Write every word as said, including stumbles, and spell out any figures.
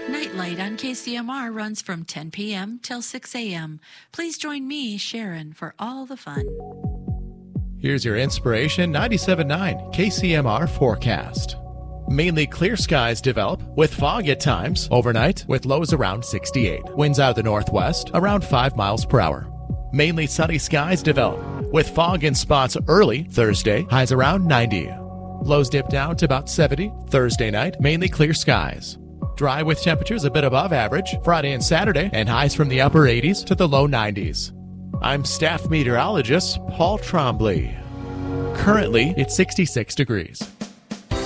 Nightlight on K C M R runs from ten p.m. till six a.m. Please join me, Sharon, for all the fun. Here's your Inspiration ninety-seven point nine K C M R forecast. Mainly clear skies develop, with fog at times, overnight, with lows around sixty-eight. Winds out of the northwest, around five miles per hour. Mainly sunny skies develop, with fog in spots early Thursday, highs around ninety. Lows dip down to about seventy. Thursday night, mainly clear skies. Dry with temperatures a bit above average Friday and Saturday, and highs from the upper eighties to the low nineties. I'm staff meteorologist Paul Trombley. Currently, it's sixty-six degrees.